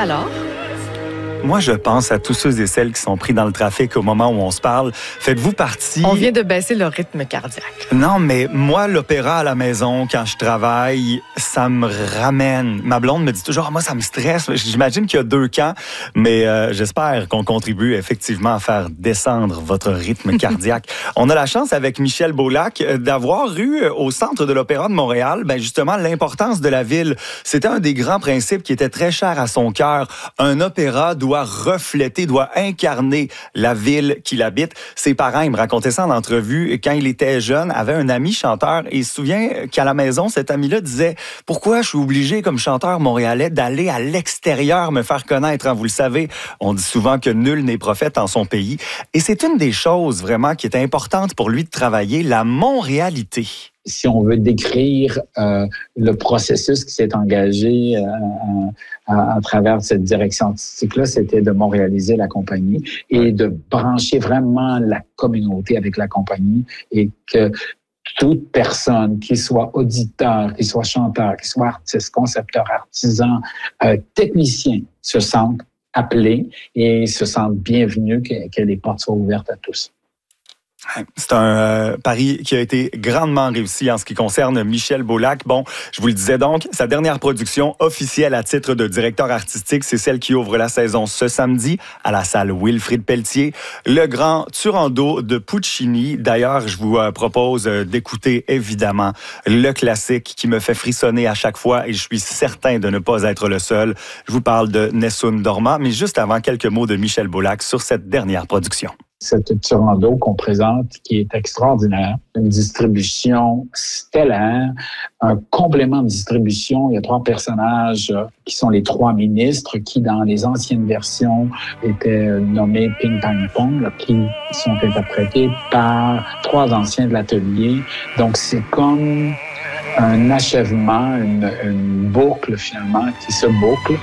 alors? Moi, je pense à tous ceux et celles qui sont pris dans le trafic au moment où on se parle. Faites-vous partie... On vient de baisser le rythme cardiaque. Non, mais moi, l'opéra à la maison, quand je travaille, ça me ramène. Ma blonde me dit toujours, moi, ça me stresse. J'imagine qu'il y a 2 camps, mais j'espère qu'on contribue effectivement à faire descendre votre rythme cardiaque. On a la chance, avec Michel Beaulac, d'avoir eu au Centre de l'Opéra de Montréal, justement, l'importance de la ville. C'était un des grands principes qui était très cher à son cœur. Un opéra doit refléter, doit incarner la ville qu'il habite. Ses parents, il me racontait ça en entrevue, quand il était jeune, avait un ami chanteur et il se souvient qu'à la maison, cet ami-là disait « Pourquoi je suis obligé, comme chanteur montréalais, d'aller à l'extérieur me faire connaître? » Vous le savez, on dit souvent que nul n'est prophète en son pays. Et c'est une des choses vraiment qui est importante pour lui de travailler, la montréalité. Si on veut décrire le processus qui s'est engagé à travers cette direction artistique-là, c'était de montréaliser la compagnie et de brancher vraiment la communauté avec la compagnie et que toute personne, qui soit auditeur, qui soit chanteur, qui soit artiste, concepteur, artisan, technicien, se sente appelé et se sente bienvenu, que les portes soient ouvertes à tous. C'est un pari qui a été grandement réussi en ce qui concerne Michel Beaulac. Bon, je vous le disais donc, sa dernière production officielle à titre de directeur artistique, c'est celle qui ouvre la saison ce samedi à la salle Wilfrid Pelletier, le grand Turandot de Puccini. D'ailleurs, je vous propose d'écouter évidemment le classique qui me fait frissonner à chaque fois et je suis certain de ne pas être le seul. Je vous parle de Nessun Dorma, mais juste avant, quelques mots de Michel Beaulac sur cette dernière production. Cette Turandot qu'on présente, qui est extraordinaire, une distribution stellaire, un complément de distribution. Il y a 3 personnages qui sont les 3 ministres qui, dans les anciennes versions, étaient nommés Ping Pang Pong, qui sont interprétés par 3 anciens de l'atelier. Donc, c'est comme un achèvement, une boucle finalement qui se boucle